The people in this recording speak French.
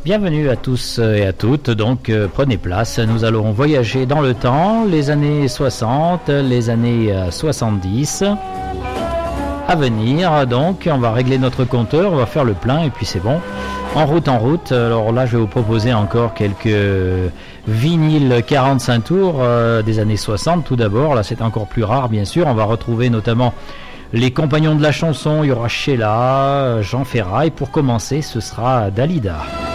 Bienvenue à tous et à toutes, donc prenez place, nous allons voyager dans le temps, les années 60, les années 70 à venir, donc on va régler notre compteur, on va faire le plein et puis c'est bon, en route. Alors là je vais vous proposer encore quelques vinyles 45 tours des années 60 tout d'abord, là c'est encore plus rare bien sûr, on va retrouver notamment les compagnons de la chanson, il y aura Sheila, Jean Ferrat et pour commencer ce sera Dalida.